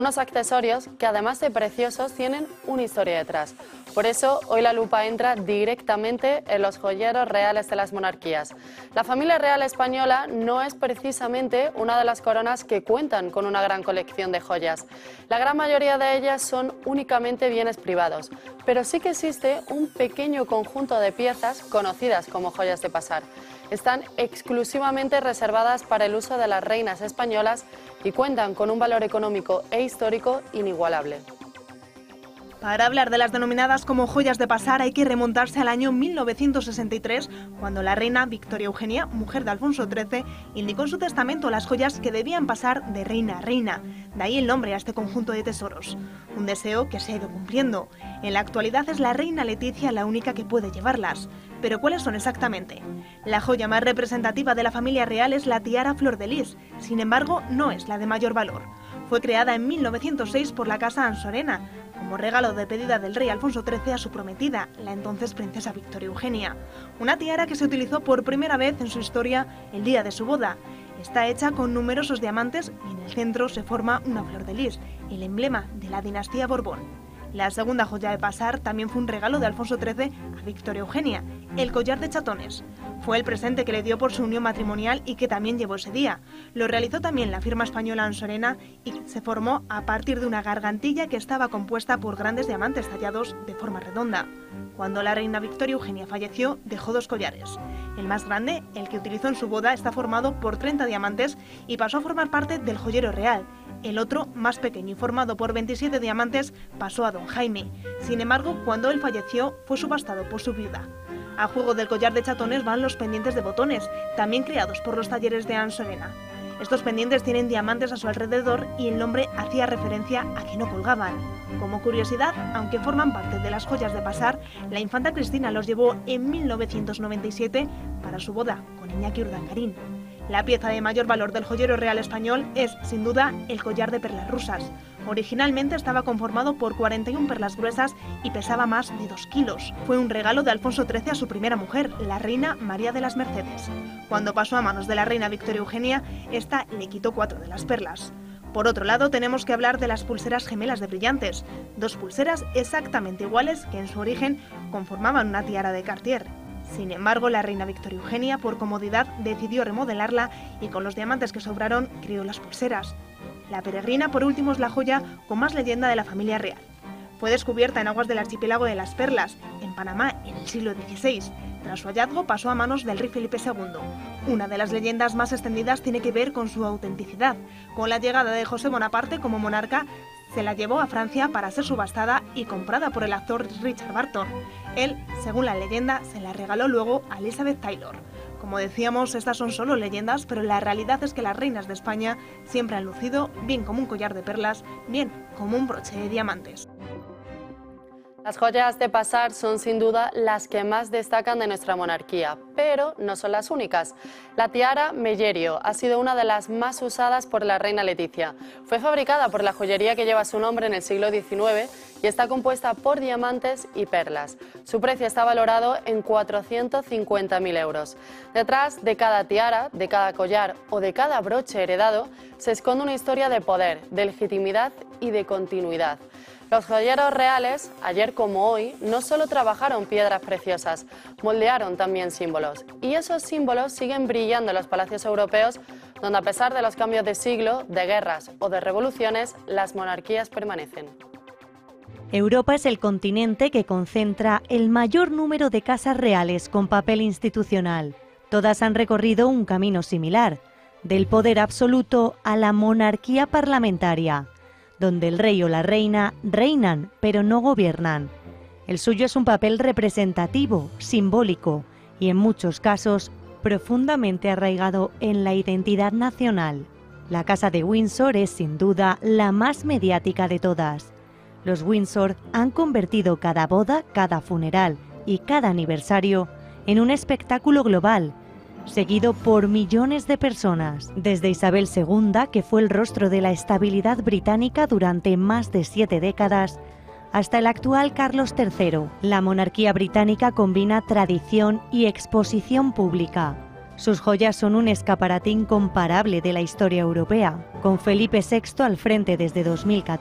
Unos accesorios que además de preciosos tienen una historia detrás. Por eso hoy la lupa entra directamente en los joyeros reales de las monarquías. La familia real española no es precisamente una de las coronas que cuentan con una gran colección de joyas. La gran mayoría de ellas son únicamente bienes privados, pero sí que existe un pequeño conjunto de piezas conocidas como joyas de pasar. Están exclusivamente reservadas para el uso de las reinas españolas y cuentan con un valor económico e histórico inigualable. Para hablar de las denominadas como joyas de pasar hay que remontarse al año 1963, cuando la reina Victoria Eugenia, mujer de Alfonso XIII, indicó en su testamento las joyas que debían pasar de reina a reina. De ahí el nombre a este conjunto de tesoros. Un deseo que se ha ido cumpliendo. En la actualidad es la reina Leticia la única que puede llevarlas. ¿Pero cuáles son exactamente? La joya más representativa de la familia real es la tiara Flor de Lis. Sin embargo, no es la de mayor valor. Fue creada en 1906 por la casa Ansorena, como regalo de pedida del rey Alfonso XIII a su prometida, la entonces princesa Victoria Eugenia. Una tiara que se utilizó por primera vez en su historia el día de su boda. Está hecha con numerosos diamantes y en el centro se forma una flor de lis, el emblema de la dinastía Borbón. La segunda joya de pasar también fue un regalo de Alfonso XIII a Victoria Eugenia, el collar de chatones. Fue el presente que le dio por su unión matrimonial y que también llevó ese día. Lo realizó también la firma española Ansorena y se formó a partir de una gargantilla que estaba compuesta por grandes diamantes tallados de forma redonda. Cuando la reina Victoria Eugenia falleció, dejó dos collares. El más grande, el que utilizó en su boda, está formado por 30 diamantes y pasó a formar parte del joyero real. El otro, más pequeño y formado por 27 diamantes, pasó a don Jaime. Sin embargo, cuando él falleció, fue subastado por su viuda. A juego del collar de chatones van los pendientes de botones, también creados por los talleres de Ansorena. Estos pendientes tienen diamantes a su alrededor y el nombre hacía referencia a que no colgaban. Como curiosidad, aunque forman parte de las joyas de pasar, la infanta Cristina los llevó en 1997 para su boda con Iñaki Urdangarín. La pieza de mayor valor del joyero real español es, sin duda, el collar de perlas rusas. Originalmente estaba conformado por 41 perlas gruesas y pesaba más de 2 kilos. Fue un regalo de Alfonso XIII a su primera mujer, la reina María de las Mercedes. Cuando pasó a manos de la reina Victoria Eugenia, esta le quitó 4 de las perlas. Por otro lado, tenemos que hablar de las pulseras gemelas de brillantes, 2 pulseras exactamente iguales que en su origen conformaban una tiara de Cartier. Sin embargo, la reina Victoria Eugenia, por comodidad, decidió remodelarla y con los diamantes que sobraron, creó las pulseras. La peregrina, por último, es la joya con más leyenda de la familia real. Fue descubierta en aguas del archipiélago de las Perlas, en Panamá, en el siglo XVI. Tras su hallazgo, pasó a manos del rey Felipe II. Una de las leyendas más extendidas tiene que ver con su autenticidad. Con la llegada de José Bonaparte como monarca, se la llevó a Francia para ser subastada y comprada por el actor Richard Burton. Él, según la leyenda, se la regaló luego a Elizabeth Taylor. Como decíamos, estas son solo leyendas, pero la realidad es que las reinas de España siempre han lucido bien como un collar de perlas, bien como un broche de diamantes. Las joyas de pasar son sin duda las que más destacan de nuestra monarquía, pero no son las únicas. La tiara Mellerio ha sido una de las más usadas por la reina Leticia. Fue fabricada por la joyería que lleva su nombre en el siglo XIX y está compuesta por diamantes y perlas. Su precio está valorado en 450.000 euros. Detrás de cada tiara, de cada collar o de cada broche heredado se esconde una historia de poder, de legitimidad y de continuidad. Los joyeros reales, ayer como hoy, no solo trabajaron piedras preciosas, moldearon también símbolos. Y esos símbolos siguen brillando en los palacios europeos, donde a pesar de los cambios de siglo, de guerras o de revoluciones, las monarquías permanecen. Europa es el continente que concentra el mayor número de casas reales con papel institucional. Todas han recorrido un camino similar, del poder absoluto a la monarquía parlamentaria, donde el rey o la reina reinan, pero no gobiernan. El suyo es un papel representativo, simbólico y en muchos casos profundamente arraigado en la identidad nacional. La Casa de Windsor es sin duda la más mediática de todas. Los Windsor han convertido cada boda, cada funeral y cada aniversario en un espectáculo global, seguido por millones de personas, desde Isabel II, que fue el rostro de la estabilidad británica durante más de 7 décadas, hasta el actual Carlos III. La monarquía británica combina tradición y exposición pública. Sus joyas son un escaparate incomparable de la historia europea, con Felipe VI al frente desde 2014.